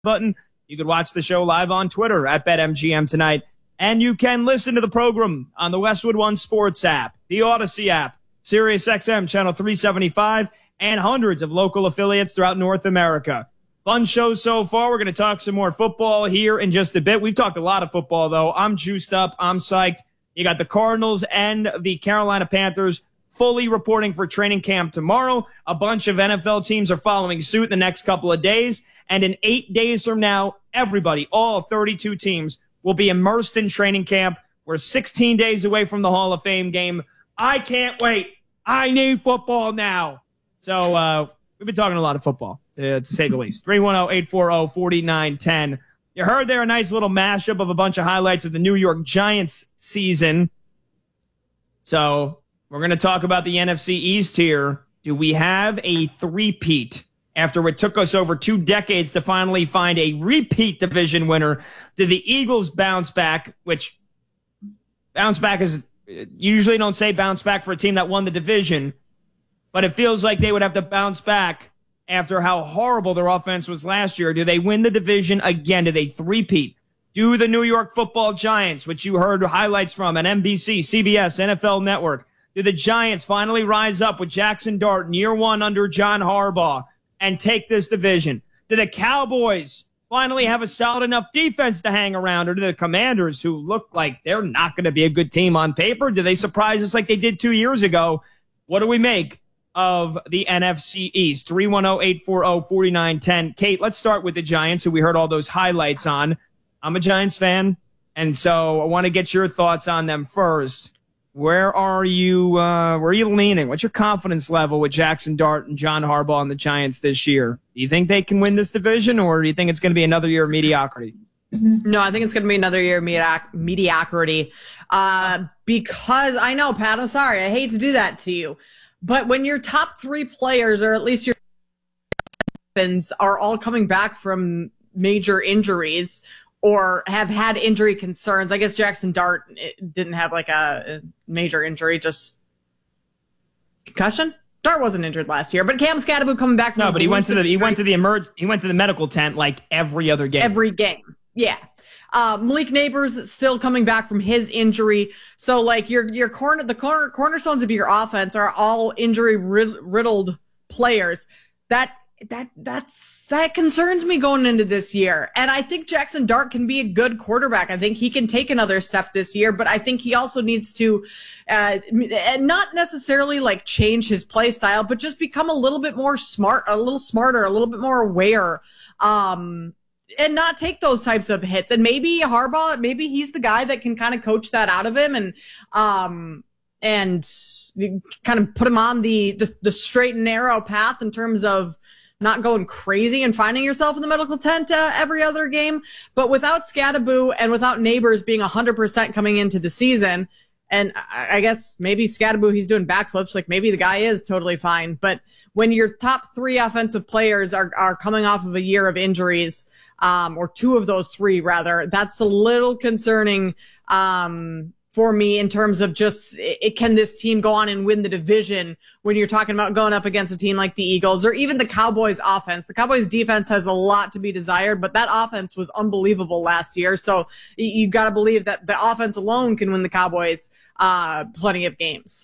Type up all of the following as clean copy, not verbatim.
button. You could watch the show live on Twitter at BetMGM tonight. And you can listen to the program on the Westwood One Sports app, the Odyssey app, SiriusXM Channel 375, and hundreds of local affiliates throughout North America. Fun show so far. We're going to talk some more football here in just a bit. We've talked a lot of football, though. I'm juiced up. I'm psyched. You got the Cardinals and the Carolina Panthers fully reporting for training camp tomorrow. A bunch of NFL teams are following suit in the next couple of days. And in 8 days from now, everybody, all 32 teams, will be immersed in training camp. We're 16 days away from the Hall of Fame game. I can't wait. I need football now. So we've been talking a lot of football, to say the least. 310-840-4910. You heard there a nice little mashup of a bunch of highlights of the New York Giants season. So we're going to talk about the NFC East here. Do we have a three-peat after it took us over 2 decades to finally find a repeat division winner? Did the Eagles bounce back, which bounce back is, you usually don't say bounce back for a team that won the division, but it feels like they would have to bounce back after how horrible their offense was last year. Do they win the division again? Do they three-peat? Do the New York Football Giants, which you heard highlights from on NBC, CBS, NFL Network, do the Giants finally rise up with Jackson Dart in year one under John Harbaugh and take this division? Do the Cowboys finally have a solid enough defense to hang around? Or do the Commanders, who look like they're not going to be a good team on paper, do they surprise us like they did 2 years ago? What do we make of the NFC East? 310-840-4910. Kate, let's start with the Giants, who we heard all those highlights on. I'm a Giants fan, and so I want to get your thoughts on them first. Where are you leaning? What's your confidence level with Jackson Dart and John Harbaugh and the Giants this year? Do you think they can win this division, or do you think it's going to be another year of mediocrity? No, I think it's going to be another year of mediocrity. Because I know, Pat, I'm sorry. I hate to do that to you. But when your top 3 players, or at least your weapons, are all coming back from major injuries or have had injury concerns. I guess Jackson Dart didn't have like a major injury, just concussion. Dart wasn't injured last year, but Cam Skattebo coming back from he went to the medical tent like every other game. Every game. Yeah. Malik Neighbors still coming back from his injury. So like your cornerstones of your offense are all injury riddled players. That concerns me going into this year. And I think Jackson Dart can be a good quarterback. I think he can take another step this year, but I think he also needs to, not necessarily like change his play style, but just become a little bit more smart, a little smarter, a little bit more aware, and not take those types of hits. And maybe Harbaugh, maybe he's the guy that can kind of coach that out of him and kind of put him on the straight and narrow path in terms of not going crazy and finding yourself in the medical tent every other game. But without Skattebo and without Neighbors being 100% coming into the season, and I guess maybe Skattebo, he's doing backflips, like maybe the guy is totally fine. But when your top 3 offensive players are coming off of a year of injuries, or 2 of those 3 rather, that's a little concerning for me in terms of just, can this team go on and win the division when you're talking about going up against a team like the Eagles or even the Cowboys offense? The Cowboys defense has a lot to be desired, but that offense was unbelievable last year. So you got to believe that the offense alone can win the Cowboys plenty of games.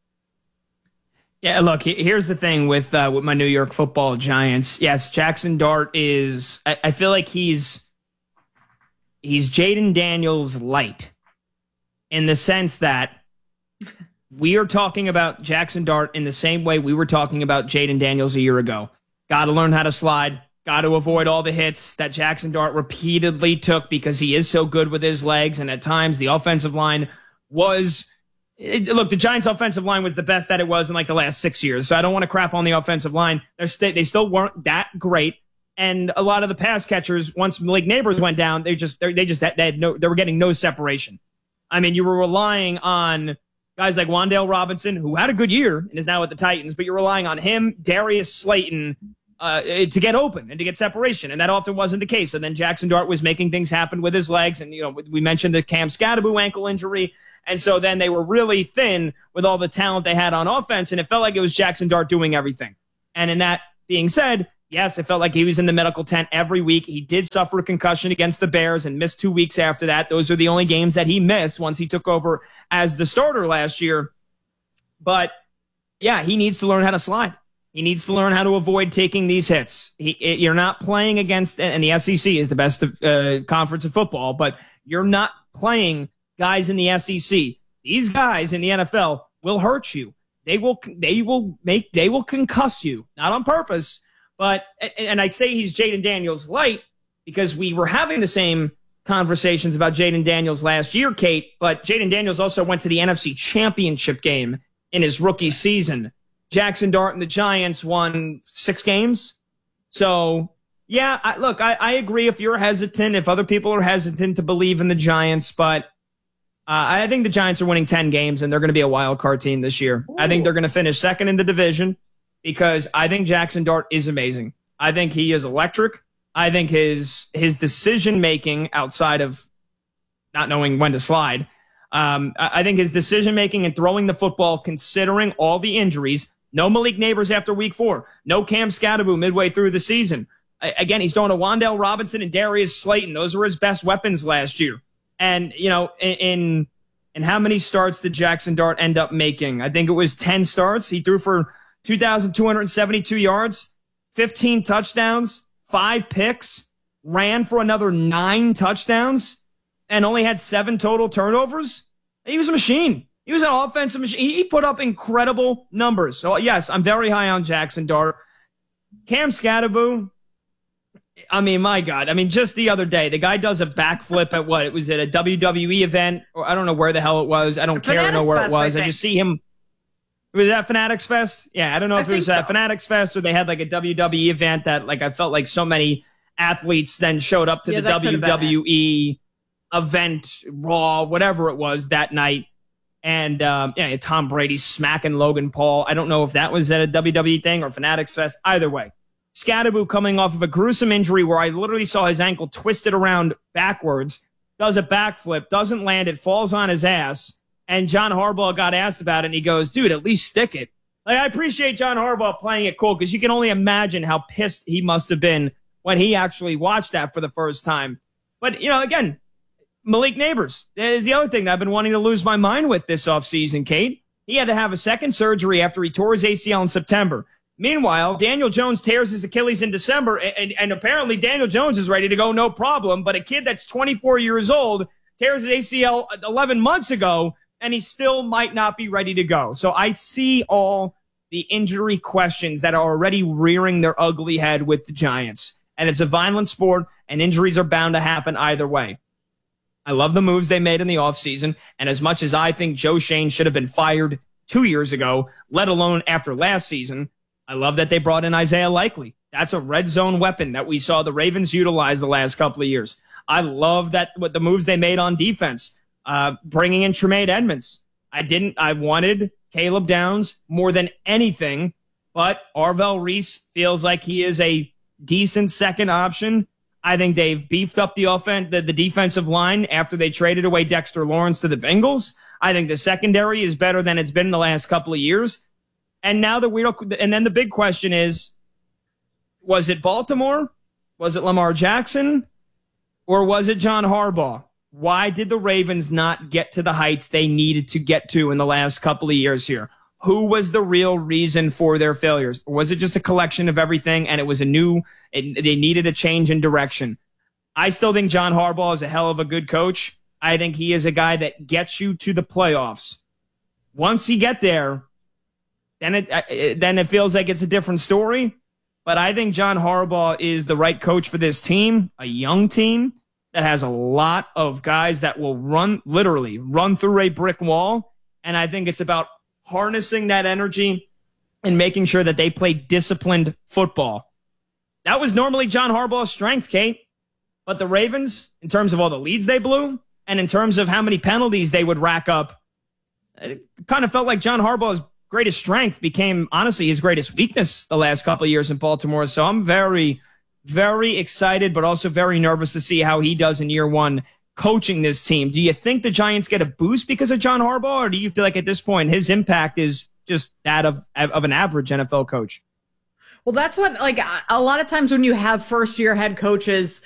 Yeah, look, here's the thing with my New York Football Giants. Yes, Jackson Dart is, I feel like he's Jaden Daniels light, in the sense that we are talking about Jackson Dart in the same way we were talking about Jaden Daniels a year ago. Got to learn how to slide. Got to avoid all the hits that Jackson Dart repeatedly took because he is so good with his legs. And at times the offensive line was... Look, the Giants' offensive line was the best that it was in like the last 6 years. So I don't want to crap on the offensive line. They still weren't that great. And a lot of the pass catchers, once Malik Neighbors went down, they were getting no separation. I mean, you were relying on guys like Wan'Dale Robinson, who had a good year and is now with the Titans, but you're relying on him, Darius Slayton, to get open and to get separation. And that often wasn't the case. And then Jackson Dart was making things happen with his legs. And, we mentioned the Cam Skattebo ankle injury. And so then they were really thin with all the talent they had on offense. And it felt like it was Jackson Dart doing everything. And in that being said, Yes, it felt like he was in the medical tent every week. He did suffer a concussion against the Bears and missed 2 weeks after that. Those are the only games that he missed once he took over as the starter last year. But yeah, he needs to learn how to slide. He needs to learn how to avoid taking these hits. You're not playing against, and the SEC is the best conference of football, but you're not playing guys in the SEC. These guys in the NFL will hurt you. They will concuss you, not on purpose. But, and I say he's Jayden Daniels light because we were having the same conversations about Jayden Daniels last year, Kate, but Jayden Daniels also went to the NFC Championship game in his rookie season. Jackson Dart and the Giants won 6 games. So, yeah, I agree if you're hesitant, if other people are hesitant to believe in the Giants, but I think the Giants are winning 10 games and they're going to be a wild card team this year. Ooh. I think they're going to finish second in the division because I think Jackson Dart is amazing. I think he is electric. I think his decision-making outside of not knowing when to slide, I think his decision-making and throwing the football, considering all the injuries, no Malik Neighbors after week 4, no Cam Scatterbo midway through the season. Again, he's throwing to Wan'Dale Robinson and Darius Slayton. Those were his best weapons last year. And, you know, in how many starts did Jackson Dart end up making? I think it was 10 starts. He threw for 2,272 yards, 15 touchdowns, 5 picks, ran for another 9 touchdowns, and only had 7 total turnovers. He was a machine. He was an offensive machine. He put up incredible numbers. So, yes, I'm very high on Jackson Dart. Cam Scatterbo, I mean, my God. I mean, just the other day, the guy does a backflip at what? It was at a WWE event, or I don't know where the hell it was. I don't care to know where it was. I just see him. Was that Fanatics Fest? Yeah, I don't know if it was at Fanatics Fest or they had like a WWE event that like I felt like so many athletes then showed up to the WWE event, Raw, whatever it was that night. And Tom Brady smacking Logan Paul. I don't know if that was at a WWE thing or Fanatics Fest. Either way, Scatterbo coming off of a gruesome injury where I literally saw his ankle twisted around backwards, does a backflip, doesn't land, it falls on his ass. And John Harbaugh got asked about it, and he goes, dude, at least stick it. Like, I appreciate John Harbaugh playing it cool because you can only imagine how pissed he must have been when he actually watched that for the first time. But, you know, again, Malik Neighbors is the other thing that I've been wanting to lose my mind with this offseason, Kate. He had to have a second surgery after he tore his ACL in September. Meanwhile, Daniel Jones tears his Achilles in December, and apparently Daniel Jones is ready to go, no problem. But a kid that's 24 years old tears his ACL 11 months ago, and he still might not be ready to go. So I see all the injury questions that are already rearing their ugly head with the Giants. And it's a violent sport, and injuries are bound to happen either way. I love the moves they made in the offseason, and as much as I think Joe Shane should have been fired 2 years ago, let alone after last season, I love that they brought in Isaiah Likely. That's a red zone weapon that we saw the Ravens utilize the last couple of years. I love that what the moves they made on defense, bringing in Tremaine Edmonds. I wanted Caleb Downs more than anything, but Arvell Reese feels like he is a decent second option. I think they've beefed up the defensive line after they traded away Dexter Lawrence to the Bengals. I think the secondary is better than it's been in the last couple of years. And now and then the big question is, was it Baltimore? Was it Lamar Jackson? Or was it John Harbaugh? Why did the Ravens not get to the heights they needed to get to in the last couple of years here? Who was the real reason for their failures? Or was it just a collection of everything and it was they needed a change in direction? I still think John Harbaugh is a hell of a good coach. I think he is a guy that gets you to the playoffs. Once you get there, then it feels like it's a different story. But I think John Harbaugh is the right coach for this team, a young team that has a lot of guys that will literally run through a brick wall. And I think it's about harnessing that energy and making sure that they play disciplined football. That was normally John Harbaugh's strength, Kate. But the Ravens, in terms of all the leads they blew, and in terms of how many penalties they would rack up, it kind of felt like John Harbaugh's greatest strength became, honestly, his greatest weakness the last couple of years in Baltimore. So I'm very, very excited, but also very nervous to see how he does in year one coaching this team. Do you think the Giants get a boost because of John Harbaugh, or do you feel like at this point his impact is just that of an average NFL coach? Well, that's what, like, a lot of times when you have first year head coaches,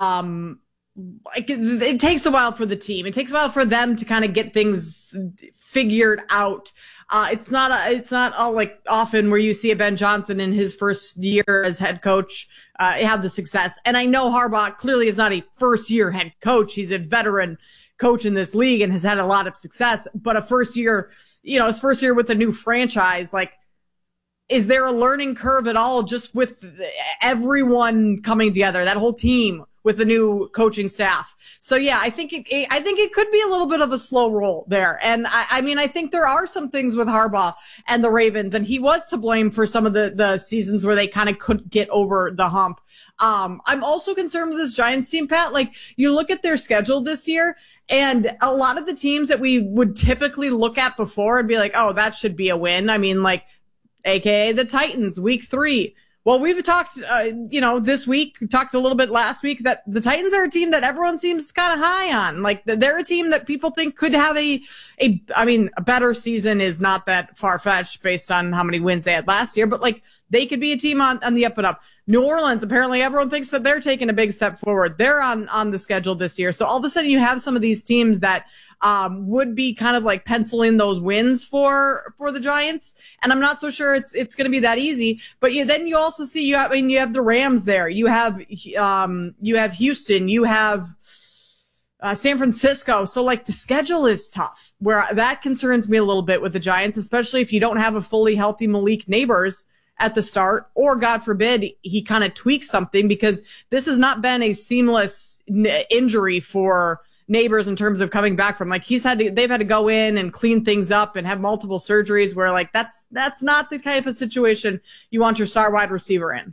like it takes a while for the team. It takes a while for them to kind of get things figured out. It's not all like often where you see a Ben Johnson in his first year as head coach, have the success. And I know Harbaugh clearly is not a first year head coach. He's a veteran coach in this league and has had a lot of success, but a first year, his first year with a new franchise, like, is there a learning curve at all just with everyone coming together, that whole team with the new coaching staff? So yeah, I think it could be a little bit of a slow roll there. And I mean, I think there are some things with Harbaugh and the Ravens, and he was to blame for some of the seasons where they kind of couldn't get over the hump. I'm also concerned with this Giants team, Pat. Like, you look at their schedule this year, and a lot of the teams that we would typically look at before and be like, oh, that should be a win. I mean, like, AKA the Titans, week 3. Well, we've talked, this week, we talked a little bit last week that the Titans are a team that everyone seems kind of high on. Like, they're a team that people think could have a better season is not that far-fetched based on how many wins they had last year, but like, they could be a team on the up and up. New Orleans, apparently everyone thinks that they're taking a big step forward. They're on the schedule this year. So all of a sudden you have some of these teams that would be kind of like penciling those wins for the Giants. And I'm not so sure it's going to be that easy, but then you also see, you have the Rams there. You have Houston, you have San Francisco. So like, the schedule is tough, where that concerns me a little bit with the Giants, especially if you don't have a fully healthy Malik Neighbors at the start, or God forbid he kind of tweaks something, because this has not been a seamless injury for Neighbors in terms of coming back from. Like, they've had to go in and clean things up and have multiple surgeries, where like, that's not the type of situation you want your star wide receiver in.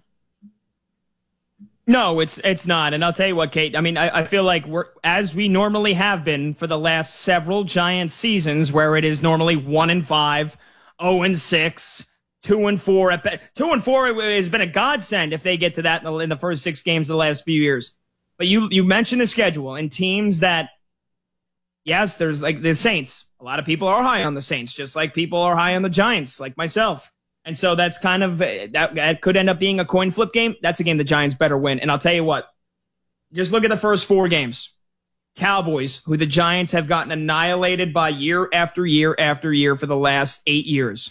No, it's not. And I'll tell you what, Kate, I mean, I feel like we're, as we normally have been for the last several Giants seasons, where it is normally 1-5, 0-6, 2-4. 2-4 has been a godsend if they get to that in the first 6 games of the last few years. But you mentioned the schedule and teams that, yes, there's like the Saints. A lot of people are high on the Saints, just like people are high on the Giants, like myself. And so that's kind of, that could end up being a coin flip game. That's a game the Giants better win. And I'll tell you what, just look at the first 4 games. Cowboys, who the Giants have gotten annihilated by year after year after year for the last 8 years.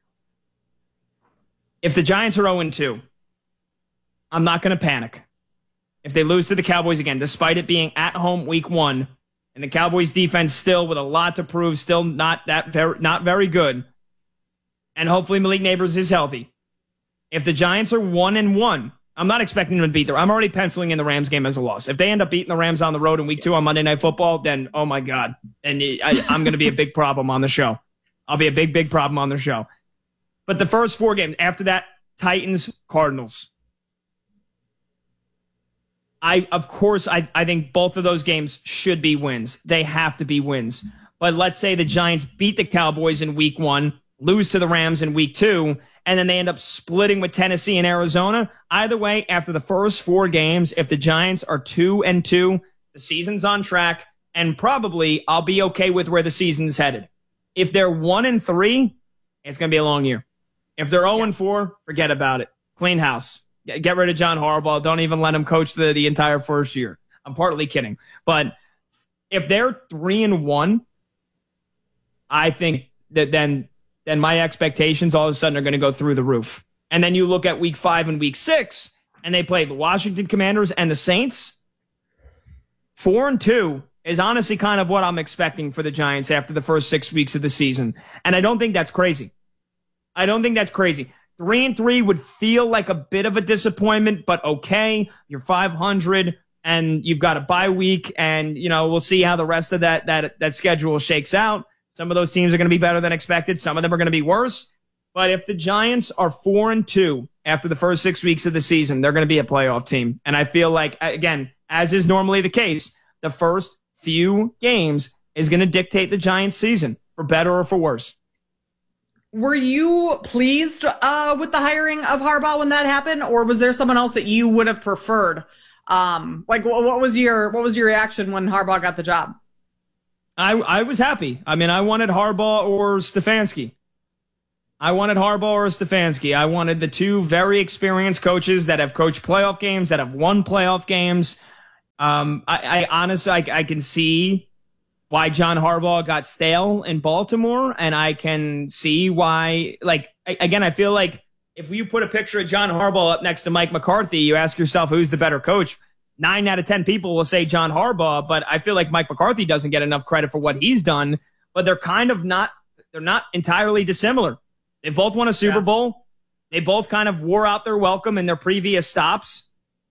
If the Giants are 0-2, I'm not going to panic. If they lose to the Cowboys again, despite it being at home week 1, and the Cowboys defense still with a lot to prove, still not very good, and hopefully Malik Neighbors is healthy. If the Giants are 1-1, I'm not expecting them to beat them. I'm already penciling in the Rams game as a loss. If they end up beating the Rams on the road in week 2 on Monday Night Football, then, oh my God. And I'm going to be a big problem on the show. I'll be a big problem on the show. But the first 4 games, after that, Titans, Cardinals. I think both of those games should be wins. They have to be wins. But let's say the Giants beat the Cowboys in week 1, lose to the Rams in week 2, and then they end up splitting with Tennessee and Arizona. Either way, after the first 4 games, if the Giants are 2-2, the season's on track, and probably I'll be okay with where the season's headed. If they're 1-3, it's going to be a long year. If they're 0-4, forget about it. Clean house. Get rid of John Harbaugh. Don't even let him coach the entire first year. I'm partly kidding. But if they're 3-1, I think that then my expectations all of a sudden are going to go through the roof. And then you look at week 5 and week 6, and they play the Washington Commanders and the Saints. 4-2 is honestly kind of what I'm expecting for the Giants after the first 6 weeks of the season. And I don't think that's crazy. 3-3 would feel like a bit of a disappointment, but okay, you're 500 and you've got a bye week, and we'll see how the rest of that schedule shakes out. Some of those teams are going to be better than expected. Some of them are going to be worse. But if the Giants are 4-2 after the first 6 weeks of the season, they're going to be a playoff team. And I feel like, again, as is normally the case, the first few games is going to dictate the Giants' season, for better or for worse. Were you pleased with the hiring of Harbaugh when that happened, or was there someone else that you would have preferred? What was your reaction when Harbaugh got the job? I was happy. I mean, I wanted Harbaugh or Stefanski. I wanted Harbaugh or Stefanski. I wanted the two very experienced coaches that have coached playoff games, that have won playoff games. I honestly, I can see why John Harbaugh got stale in Baltimore, and I can see why, again, I feel like if you put a picture of John Harbaugh up next to Mike McCarthy, you ask yourself, who's the better coach? 9 out of 10 people will say John Harbaugh, but I feel like Mike McCarthy doesn't get enough credit for what he's done, but they're not entirely dissimilar. They both won a Super Bowl. They both kind of wore out their welcome in their previous stops,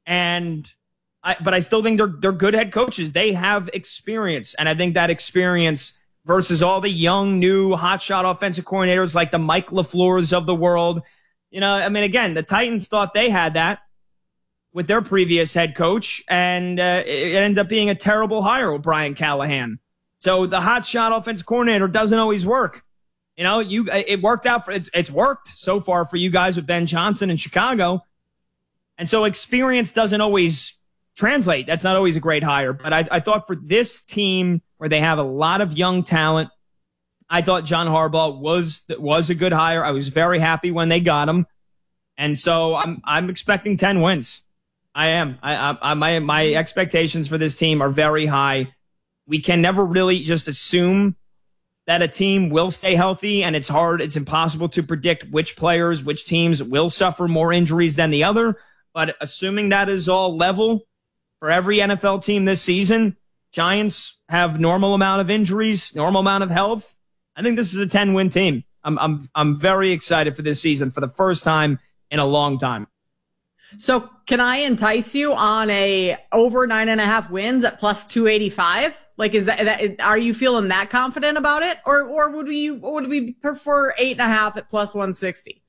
but I still think they're good head coaches. They have experience, and I think that experience versus all the young, new, hotshot offensive coordinators like the Mike LaFleurs of the world. Again, the Titans thought they had that with their previous head coach, and it ended up being a terrible hire with Brian Callahan. So the hotshot offensive coordinator doesn't always work. It worked out it's worked so far for you guys with Ben Johnson in Chicago, and so experience doesn't always translate. That's not always a great hire, but I thought for this team where they have a lot of young talent, I thought John Harbaugh was a good hire. I was very happy when they got him, and so I'm expecting 10 wins. I am. My expectations for this team are very high. We can never really just assume that a team will stay healthy, and it's impossible to predict which players, which teams will suffer more injuries than the other. But assuming that is all level for every NFL team this season, Giants have normal amount of injuries, normal amount of health. I think this is a 10-win team. I'm very excited for this season for the first time in a long time. So can I entice you on a over 9.5 wins at plus 285? Is that are you feeling that confident about it? Or would we prefer 8.5 at plus 160?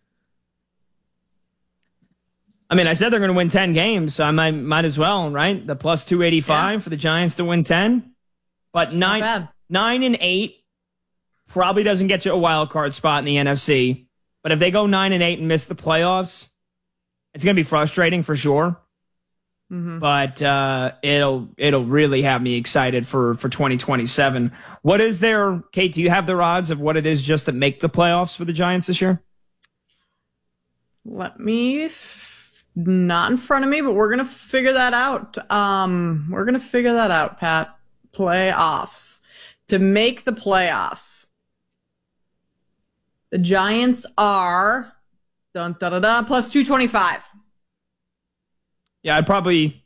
I said they're going to win 10 games, so I might as well, right? The plus 285 for the Giants to win 10. But 9 and 8 probably doesn't get you a wild card spot in the NFC. But if they go 9 and 8 and miss the playoffs, it's going to be frustrating for sure. Mm-hmm. But it'll really have me excited for 2027. What is their, Kate, do you have their odds of what it is just to make the playoffs for the Giants this year? Let me, not in front of me, but we're going to figure that out. We're going to figure that out, Pat. Playoffs. To make the playoffs, the Giants are plus 225. Yeah, I would probably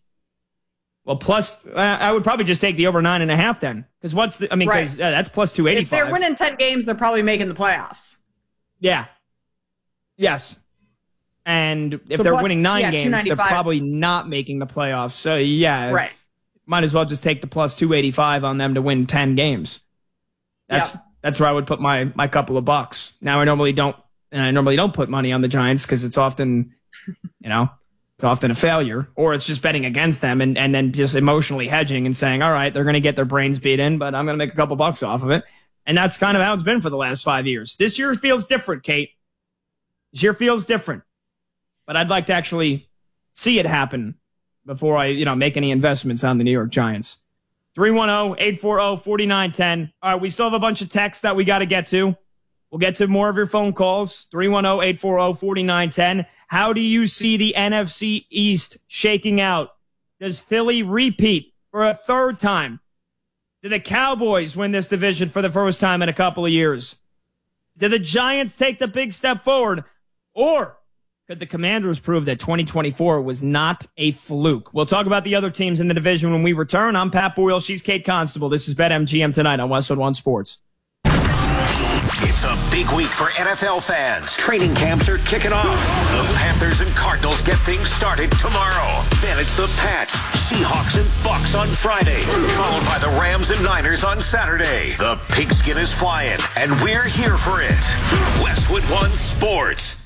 just take the over 9.5 then. Because that's plus 285. If they're winning 10 games, they're probably making the playoffs. Yeah. Yes. And if they're winning 9 games, they're probably not making the playoffs. So yeah, might as well just take the plus 285 on them to win 10 games. That's where I would put my couple of bucks. Now I normally don't put money on the Giants because it's often, it's often a failure, or it's just betting against them and then just emotionally hedging and saying, all right, they're going to get their brains beat in, but I'm going to make a couple bucks off of it. And that's kind of how it's been for the last 5 years. This year feels different, Kate. This year feels different. But I'd like to actually see it happen before I, make any investments on the New York Giants. 310-840-4910. All right, we still have a bunch of texts that we got to get to. We'll get to more of your phone calls. 310-840-4910. How do you see the NFC East shaking out? Does Philly repeat for a third time? Do the Cowboys win this division for the first time in a couple of years? Do the Giants take the big step forward? Or could the Commanders prove that 2024 was not a fluke? We'll talk about the other teams in the division when we return. I'm Pat Boyle. She's Kate Constable. This is BetMGM tonight on Westwood One Sports. It's a big week for NFL fans. Training camps are kicking off. The Panthers and Cardinals get things started tomorrow. Then it's the Pats, Seahawks, and Bucks on Friday, followed by the Rams and Niners on Saturday. The pigskin is flying, and we're here for it. Westwood One Sports.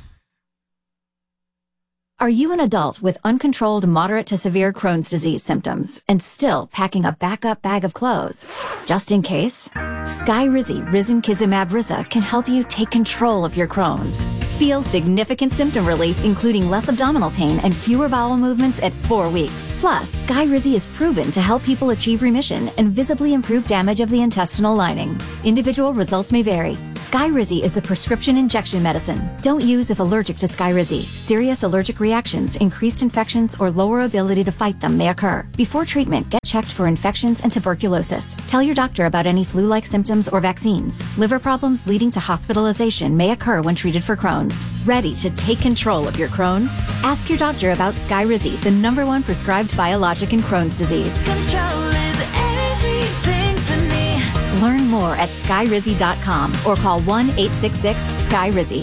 Are you an adult with uncontrolled moderate to severe Crohn's disease symptoms and still packing a backup bag of clothes? Just in case, Skyrizi Risankizumab Riza can help you take control of your Crohn's. Feel significant symptom relief, including less abdominal pain and fewer bowel movements at 4 weeks. Plus, Skyrizi is proven to help people achieve remission and visibly improve damage of the intestinal lining. Individual results may vary. Skyrizi is a prescription injection medicine. Don't use if allergic to Skyrizi. Serious allergic reactions, increased infections, or lower ability to fight them may occur. Before treatment, get checked for infections and tuberculosis. Tell your doctor about any flu-like symptoms or vaccines. Liver problems leading to hospitalization may occur when treated for Crohn's. Ready to take control of your Crohn's? Ask your doctor about Skyrizi, the #1 prescribed biologic in Crohn's disease. Control is everything to me. Learn more at skyrizi.com or call 1-866-SKYRIZI.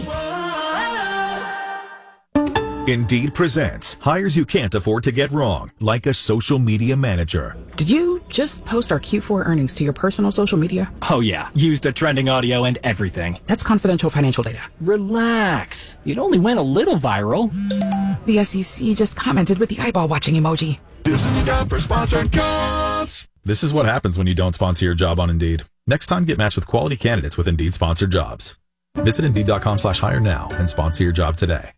Indeed presents hires you can't afford to get wrong, like a social media manager. Did you just post our Q4 earnings to your personal social media? Oh yeah, used the trending audio and everything. That's confidential financial data. Relax. It only went a little viral. The SEC just commented with the eyeball watching emoji. This is the time for sponsored jobs. This is what happens when you don't sponsor your job on Indeed. Next time, get matched with quality candidates with Indeed sponsored jobs. Visit Indeed.com/hire now and sponsor your job today.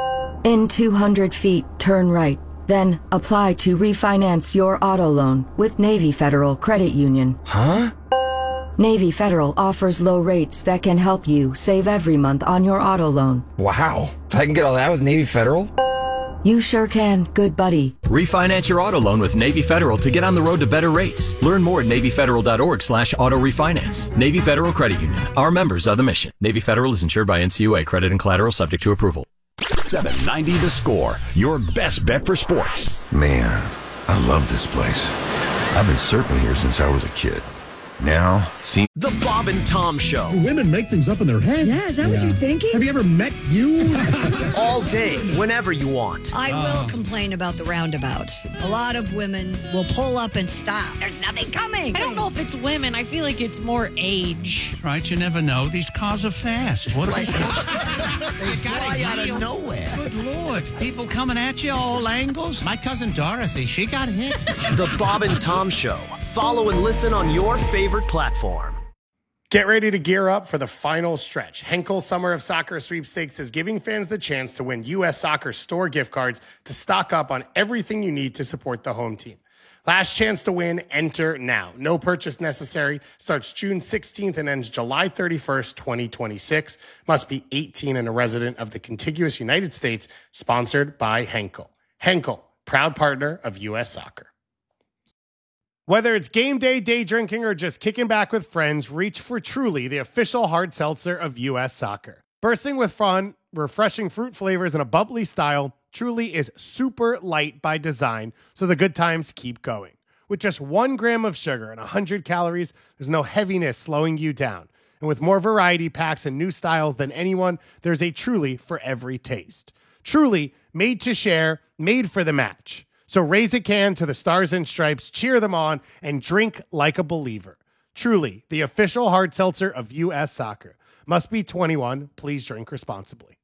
In 200 feet, turn right. Then apply to refinance your auto loan with Navy Federal Credit Union. Huh? Navy Federal offers low rates that can help you save every month on your auto loan. Wow. I can get all that with Navy Federal? You sure can, good buddy. Refinance your auto loan with Navy Federal to get on the road to better rates. Learn more at NavyFederal.org/auto refinance. Navy Federal Credit Union. Our members are the mission. Navy Federal is insured by NCUA. Credit and collateral subject to approval. 790 The Score, your best bet for sports. Man, I love this place. I've been surfing here since I was a kid. Now, see The Bob and Tom Show. Women make things up in their head. Yeah, is that what you're thinking? Have you ever met you? All day, whenever you want. I will complain about the roundabouts. A lot of women will pull up and stop. There's nothing coming. I don't know if it's women. I feel like it's more age. Right, you never know. These cars are fast. What are they? They fly out of nowhere. Good Lord. People coming at you all angles. My cousin Dorothy, she got hit. The Bob and Tom Show. Follow and listen on your favorite platform. Get ready to gear up for the final stretch. Henkel Summer of Soccer Sweepstakes is giving fans the chance to win U.S. Soccer store gift cards to stock up on everything you need to support the home team. Last chance to win, enter now. No purchase necessary. Starts June 16th and ends July 31st, 2026. Must be 18 and a resident of the contiguous United States. Sponsored by Henkel. Henkel, proud partner of U.S. Soccer. Whether it's game day, day drinking, or just kicking back with friends, reach for Truly, the official hard seltzer of U.S. Soccer. Bursting with fun, refreshing fruit flavors, and a bubbly style, Truly is super light by design, so the good times keep going. With just 1 gram of sugar and 100 calories, there's no heaviness slowing you down. And with more variety packs and new styles than anyone, there's a Truly for every taste. Truly, made to share, made for the match. So raise a can to the Stars and Stripes, cheer them on, and drink like a believer. Truly, the official hard seltzer of U.S. Soccer. Must be 21. Please drink responsibly.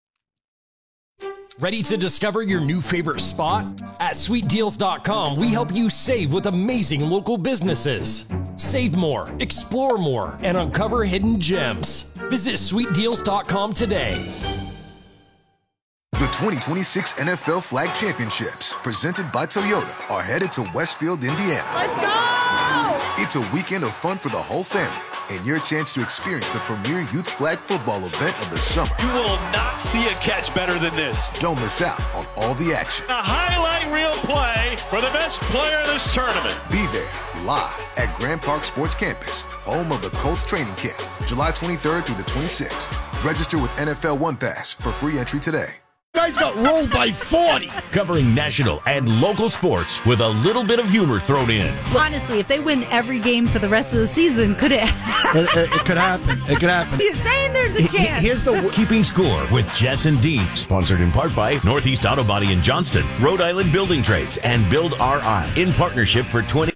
Ready to discover your new favorite spot? At sweetdeals.com, we help you save with amazing local businesses. Save more, explore more, and uncover hidden gems. Visit sweetdeals.com today. The 2026 NFL Flag Championships, presented by Toyota, are headed to Westfield, Indiana. Let's go! It's a weekend of fun for the whole family, and your chance to experience the premier youth flag football event of the summer. You will not see a catch better than this. Don't miss out on all the action. A highlight reel play for the best player of this tournament. Be there, live at Grand Park Sports Campus, home of the Colts training camp, July 23rd through the 26th. Register with NFL One Pass for free entry today. Guys got rolled by 40. Covering national and local sports with a little bit of humor thrown in. Honestly, if they win every game for the rest of the season, could it? It could happen. It could happen. He's saying there's a chance. Here's the Keeping Score with Jess and Dean. Sponsored in part by Northeast Auto Body in Johnston, Rhode Island Building Trades, and Build RI in partnership for 20.